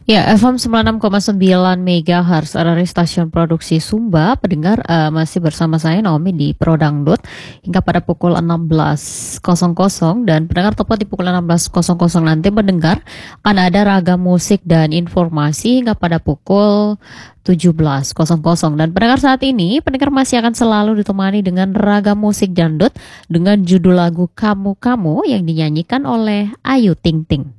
Ya, FM 96,9 MHz dari stasiun produksi Sumba. Pendengar masih bersama saya Naomi di Pro Dangdut hingga pada pukul 16.00 dan pendengar tepat di pukul 16.00 nanti pendengar akan ada ragam musik dan informasi hingga pada pukul 17.00 dan pendengar saat ini pendengar masih akan selalu ditemani dengan ragam musik dangdut dengan judul lagu Kamu Kamu yang dinyanyikan oleh Ayu Ting Ting.